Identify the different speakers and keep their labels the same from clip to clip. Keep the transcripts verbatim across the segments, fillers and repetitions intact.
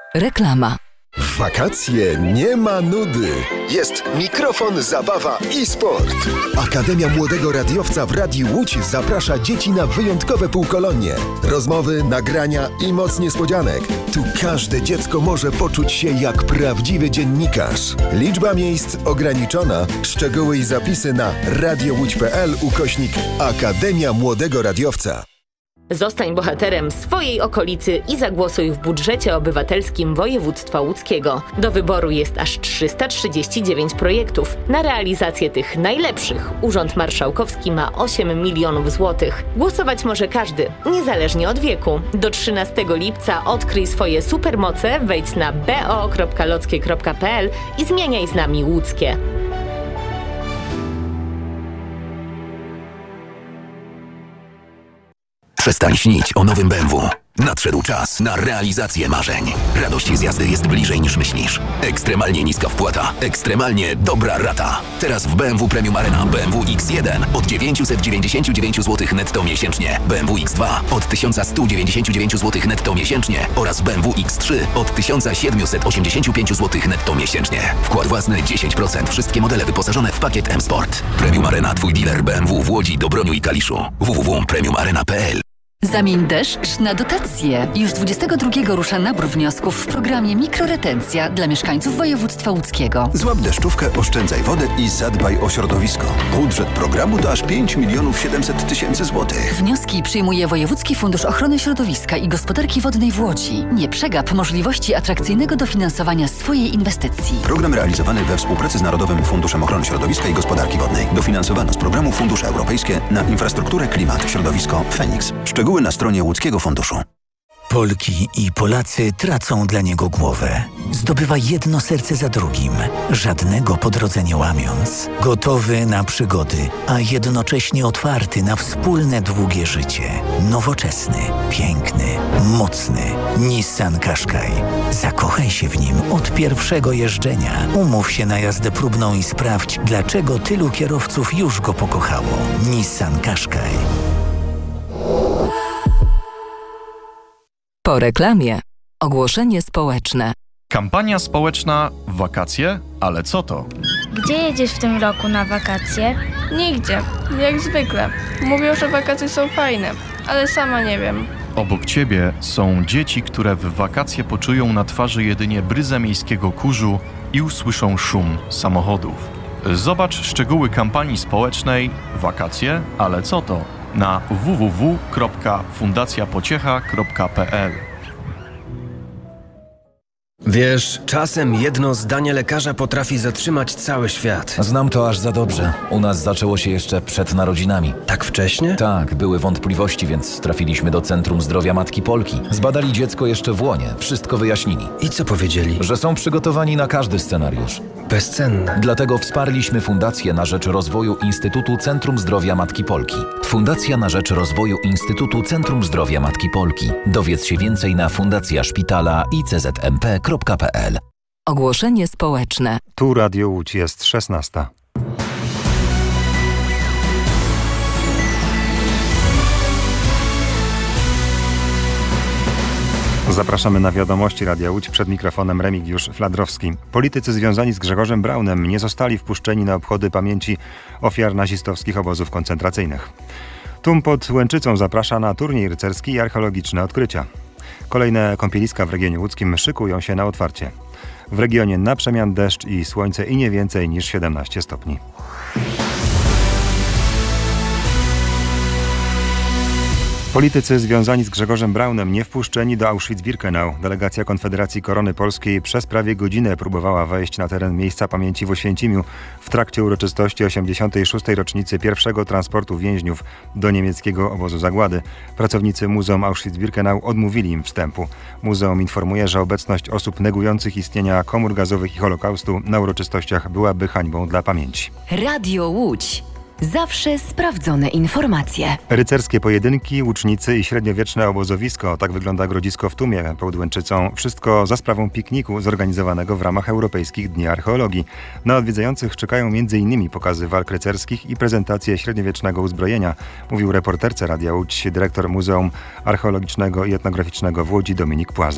Speaker 1: Reklama.
Speaker 2: W wakacje nie ma nudy. Jest mikrofon, zabawa i sport. Akademia Młodego Radiowca w Radiu Łódź zaprasza dzieci na wyjątkowe półkolonie. Rozmowy, nagrania i moc niespodzianek. Tu każde dziecko może poczuć się jak prawdziwy dziennikarz. Liczba miejsc ograniczona. Szczegóły i zapisy na radiołódź.pl ukośnik Akademia Młodego Radiowca.
Speaker 3: Zostań bohaterem swojej okolicy i zagłosuj w budżecie obywatelskim województwa łódzkiego. Do wyboru jest aż trzysta trzydzieści dziewięć projektów. Na realizację tych najlepszych Urząd Marszałkowski ma osiem milionów złotych. Głosować może każdy, niezależnie od wieku. Do trzynastego lipca odkryj swoje supermoce, wejdź na b o kropka lockie kropka p l i zmieniaj z nami łódzkie.
Speaker 4: Przestań śnić o nowym B M W. Nadszedł czas na realizację marzeń. Radość z jazdy jest bliżej niż myślisz. Ekstremalnie niska wpłata. Ekstremalnie dobra rata. Teraz w B M W Premium Arena B M W X jeden od dziewięćset dziewięćdziesiąt dziewięć złotych netto miesięcznie. B M W X dwa od tysiąc sto dziewięćdziesiąt dziewięć złotych netto miesięcznie. Oraz B M W X trzy od tysiąc siedemset osiemdziesiąt pięć złotych netto miesięcznie. Wkład własny dziesięć procent. Wszystkie modele wyposażone w pakiet M-Sport. Premium Arena, twój dealer B M W w Łodzi, Dobroniu i Kaliszu. w w w kropka premium arena kropka p l.
Speaker 1: Zamień deszcz na dotację. Już dwudziestego drugiego rusza nabór wniosków w programie Mikroretencja dla mieszkańców województwa łódzkiego.
Speaker 5: Złap deszczówkę, oszczędzaj wodę i zadbaj o środowisko. Budżet programu to aż pięć milionów siedemset tysięcy złotych.
Speaker 1: Wnioski przyjmuje Wojewódzki Fundusz Ochrony Środowiska i Gospodarki Wodnej w Łodzi. Nie przegap możliwości atrakcyjnego dofinansowania swojej inwestycji.
Speaker 5: Program realizowany we współpracy z Narodowym Funduszem Ochrony Środowiska i Gospodarki Wodnej. Dofinansowano z programu Fundusze Europejskie na infrastrukturę, klimat, środowisko, Feniks. Szczegóły na stronie Łódzkiego Funduszu.
Speaker 6: Polki i Polacy tracą dla niego głowę. Zdobywa jedno serce za drugim, żadnego po drodze nie łamiąc. Gotowy na przygody, a jednocześnie otwarty na wspólne długie życie. Nowoczesny, piękny, mocny. Nissan Qashqai. Zakochaj się w nim od pierwszego jeżdżenia. Umów się na jazdę próbną i sprawdź, dlaczego tylu kierowców już go pokochało. Nissan Qashqai.
Speaker 1: Po reklamie. Ogłoszenie społeczne.
Speaker 7: Kampania społeczna wakacje? Ale co to?
Speaker 8: Gdzie jedziesz w tym roku na wakacje?
Speaker 9: Nigdzie, jak zwykle. Mówią, że wakacje są fajne, ale sama nie wiem.
Speaker 7: Obok ciebie są dzieci, które w wakacje poczują na twarzy jedynie bryzę miejskiego kurzu i usłyszą szum samochodów. Zobacz szczegóły kampanii społecznej Wakacje? Ale co to? Na w w w kropka fundacja pociecha kropka p l.
Speaker 10: Wiesz, czasem jedno zdanie lekarza potrafi zatrzymać cały świat.
Speaker 11: Znam to aż za dobrze. U nas zaczęło się jeszcze przed narodzinami.
Speaker 10: Tak wcześnie?
Speaker 11: Tak, były wątpliwości, więc trafiliśmy do Centrum Zdrowia Matki Polki. Zbadali dziecko jeszcze w łonie, wszystko wyjaśnili.
Speaker 10: I co powiedzieli?
Speaker 11: Że są przygotowani na każdy scenariusz.
Speaker 10: Bezcenne.
Speaker 11: Dlatego wsparliśmy Fundację na rzecz rozwoju Instytutu Centrum Zdrowia Matki Polki. Fundacja na rzecz rozwoju Instytutu Centrum Zdrowia Matki Polki. Dowiedz się więcej na fundacja szpitala i c z m p kropka p l.
Speaker 1: Ogłoszenie społeczne.
Speaker 12: Tu Radio Łódź, jest szesnasta. Zapraszamy na wiadomości Radia Łódź, przed mikrofonem Remigiusz Fladrowski. Politycy związani z Grzegorzem Braunem nie zostali wpuszczeni na obchody pamięci ofiar nazistowskich obozów koncentracyjnych. Tum pod Łęczycą zaprasza na turniej rycerski i archeologiczne odkrycia. Kolejne kąpieliska w regionie łódzkim szykują się na otwarcie. W regionie na przemian deszcz i słońce i nie więcej niż siedemnaście stopni. Politycy związani z Grzegorzem Braunem nie wpuszczeni do Auschwitz-Birkenau. Delegacja Konfederacji Korony Polskiej przez prawie godzinę próbowała wejść na teren miejsca pamięci w Oświęcimiu w trakcie uroczystości osiemdziesiątej szóstej rocznicy pierwszego transportu więźniów do niemieckiego obozu zagłady. Pracownicy Muzeum Auschwitz-Birkenau odmówili im wstępu. Muzeum informuje, że obecność osób negujących istnienia komór gazowych i Holokaustu na uroczystościach byłaby hańbą dla pamięci.
Speaker 1: Radio Łódź. Zawsze sprawdzone informacje.
Speaker 12: Rycerskie pojedynki, łucznicy i średniowieczne obozowisko. Tak wygląda Grodzisko w Tumie pod Łęczycą. Wszystko za sprawą pikniku zorganizowanego w ramach Europejskich Dni Archeologii. Na odwiedzających czekają między innymi pokazy walk rycerskich i prezentacje średniowiecznego uzbrojenia, mówił reporterce Radia Łódź dyrektor Muzeum Archeologicznego i Etnograficznego w Łodzi Dominik Płaza.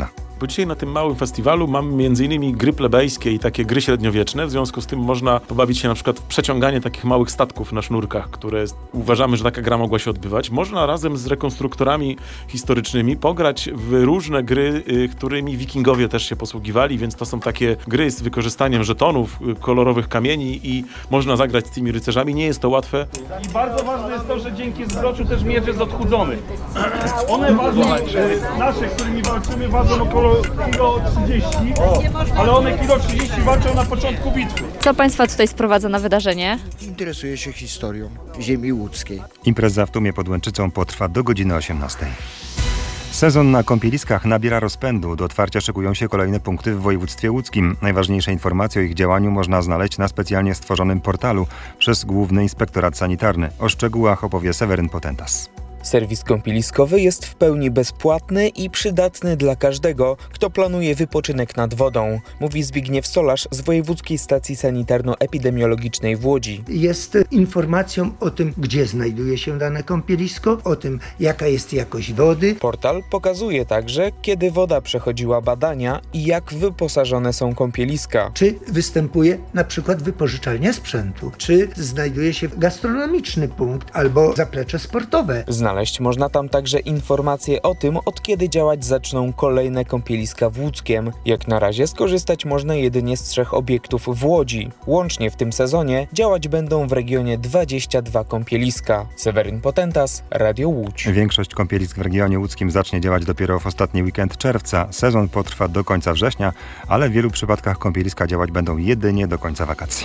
Speaker 13: Bo dzisiaj na tym małym festiwalu mamy między innymi gry plebejskie i takie gry średniowieczne, w związku z tym można pobawić się na przykład w przeciąganie takich małych statków na sznurkach, które uważamy, że taka gra mogła się odbywać. Można razem z rekonstruktorami historycznymi pograć w różne gry, y, którymi wikingowie też się posługiwali, więc to są takie gry z wykorzystaniem żetonów, y, kolorowych kamieni i można zagrać z tymi rycerzami. Nie jest to łatwe.
Speaker 14: I bardzo ważne jest to, że dzięki zbroczu też miecz jest odchudzony. One ważą, e, nasze, którymi walczymy, ważą około kilo trzydzieści, ale one kilo trzydzieści walczą na początku bitwy.
Speaker 15: Co Państwa tutaj sprowadza na wydarzenie?
Speaker 16: Interesuję się historią ziemi łódzkiej.
Speaker 12: Impreza w Tumie pod Łęczycą potrwa do godziny osiemnastej. Sezon na kąpieliskach nabiera rozpędu. Do otwarcia szykują się kolejne punkty w województwie łódzkim. Najważniejsze informacje o ich działaniu można znaleźć na specjalnie stworzonym portalu przez Główny Inspektorat Sanitarny. O szczegółach opowie Seweryn Potentas.
Speaker 17: Serwis kąpieliskowy jest w pełni bezpłatny i przydatny dla każdego, kto planuje wypoczynek nad wodą, mówi Zbigniew Solarz z Wojewódzkiej Stacji Sanitarno-Epidemiologicznej w Łodzi.
Speaker 18: Jest informacją o tym, gdzie znajduje się dane kąpielisko, o tym, jaka jest jakość wody.
Speaker 17: Portal pokazuje także, kiedy woda przechodziła badania i jak wyposażone są kąpieliska.
Speaker 18: Czy występuje na przykład wypożyczalnia sprzętu, czy znajduje się gastronomiczny punkt albo zaplecze sportowe.
Speaker 17: Znaleźć można tam także informacje o tym, od kiedy działać zaczną kolejne kąpieliska w Łódzkiem. Jak na razie skorzystać można jedynie z trzech obiektów w Łodzi. Łącznie w tym sezonie działać będą w regionie dwadzieścia dwa kąpieliska. Seweryn Potentas, Radio Łódź.
Speaker 12: Większość kąpielisk w regionie łódzkim zacznie działać dopiero w ostatni weekend czerwca. Sezon potrwa do końca września, ale w wielu przypadkach kąpieliska działać będą jedynie do końca wakacji.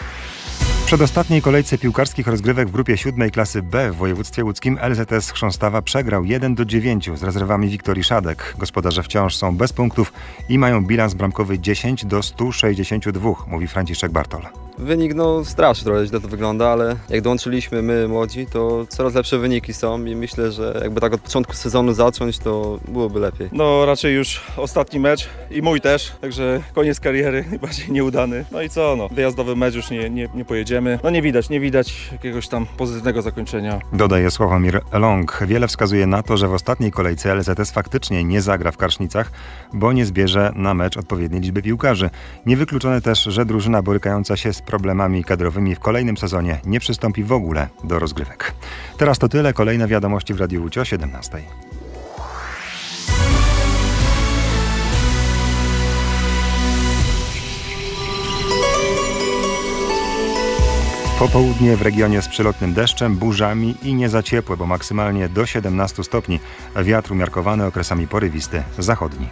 Speaker 12: W przedostatniej kolejce piłkarskich rozgrywek w grupie siódmej klasy B w województwie łódzkim L Z S Chrząstawa przegrał jeden do dziewięciu z rezerwami Wiktorii Szadek. Gospodarze wciąż są bez punktów i mają bilans bramkowy dziesięć do stu sześćdziesięciu dwóch, mówi Franciszek Bartol.
Speaker 19: Wynik no strasznie trochę źle to wygląda, ale jak dołączyliśmy my młodzi, to coraz lepsze wyniki są i myślę, że jakby tak od początku sezonu zacząć, to byłoby lepiej.
Speaker 20: No raczej już ostatni mecz i mój też, także koniec kariery, najbardziej nieudany. No i co, no wyjazdowy mecz już nie, nie, nie pojedziemy. No nie widać, nie widać jakiegoś tam pozytywnego zakończenia.
Speaker 12: Dodaje Sławomir Long. Wiele wskazuje na to, że w ostatniej kolejce L Z S faktycznie nie zagra w Karsznicach, bo nie zbierze na mecz odpowiedniej liczby piłkarzy. Niewykluczone też, że drużyna borykająca się z problemami kadrowymi w kolejnym sezonie nie przystąpi w ogóle do rozgrywek. Teraz to tyle. Kolejne wiadomości w Radiu Łódź o siedemnastej. Popołudnie w regionie z przelotnym deszczem, burzami i nie za ciepłe, bo maksymalnie do siedemnastu stopni. Wiatr umiarkowany, okresami porywisty, zachodni.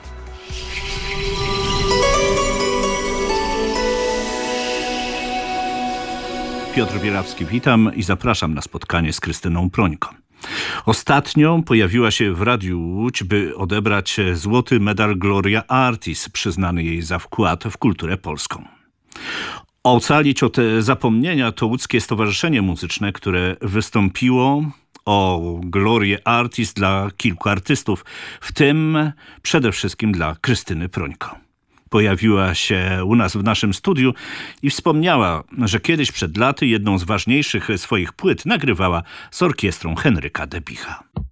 Speaker 21: Piotr Bierawski, witam i zapraszam na spotkanie z Krystyną Prońko. Ostatnio pojawiła się w Radiu Łódź, by odebrać złoty medal Gloria Artis, przyznany jej za wkład w kulturę polską. Ocalić od zapomnienia to Łódzkie Stowarzyszenie Muzyczne, które wystąpiło o Glorię Artis dla kilku artystów, w tym przede wszystkim dla Krystyny Prońko. Pojawiła się u nas w naszym studiu i wspomniała, że kiedyś przed laty jedną z ważniejszych swoich płyt nagrywała z orkiestrą Henryka Debicha.